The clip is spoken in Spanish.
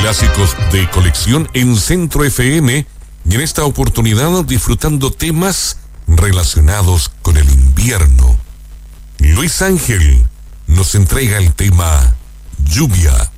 clásicos de colección en Centro FM y en esta oportunidad disfrutando temas relacionados con el invierno. Luis Ángel nos entrega el tema Lluvia.